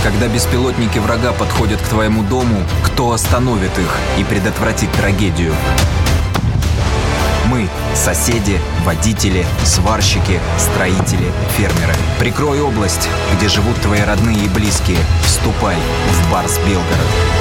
Когда беспилотники врага подходят к твоему дому, кто остановит их и предотвратит трагедию? Мы – соседи, водители, сварщики, строители, фермеры. Прикрой область, где живут твои родные и близкие. Вступай в Барс Белгород.